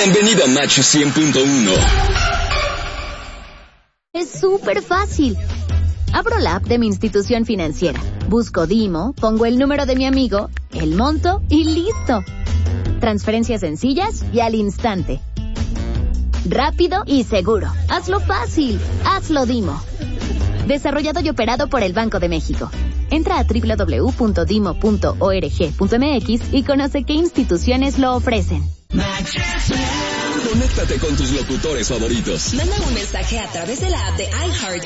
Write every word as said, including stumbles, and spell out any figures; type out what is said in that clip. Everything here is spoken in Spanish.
Bienvenido a Match cien punto uno. Es súper fácil. Abro la app de mi institución financiera, busco Dimo, pongo el número de mi amigo, el monto y listo. Transferencias sencillas y al instante. Rápido y seguro. Hazlo fácil. Hazlo Dimo. Desarrollado y operado por el Banco de México. Entra a doble u doble u doble u punto dimo punto org punto m x y conoce qué instituciones lo ofrecen. Conéctate con tus locutores favoritos. Manda un mensaje a través de la app de iHeart